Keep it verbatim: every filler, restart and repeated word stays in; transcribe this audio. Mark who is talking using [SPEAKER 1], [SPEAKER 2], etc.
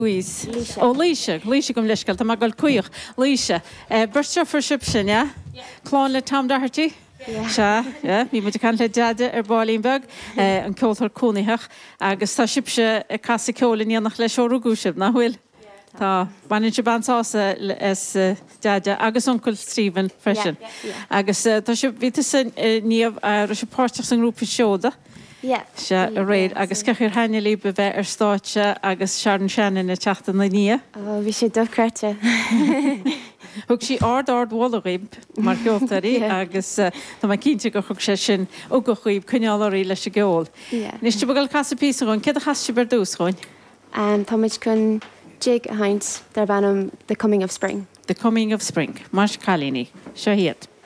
[SPEAKER 1] Louise. Oh, Líse, Líse gom leiscail, tá magal cuioch. Líse, bursta for ship sin, ja? Clán le Tom Doherty? Se, mí mu can le deade ar Bálínbeg an ceoltar cúnaítheach agus tá sibse casa ceolalaí nach le seoú gúisib na bhfuil. Tá banin se bansása is deade agus uncle Stephen freisin. Agus tá si ví san níomh ar se páirteach san grúpa seoda. Se a réid agus cechir haine lí be bheith ar stáite agus sean seanan na teachta na ní.
[SPEAKER 2] Bhí sé dochcrate.
[SPEAKER 1] Thug sí ard ard bhla mar ceoltarí agus tá mai cínte go chug sé sin ó go chuoibh cuneáirí leis a ggheol. Nis tu bagal casa písa gon, cad a chaiste ber dús chuin?
[SPEAKER 2] Táid chun jig a haint dar bannam The Coming of Spring.
[SPEAKER 1] The Coming of Spring, mar chalíní, seo hiad.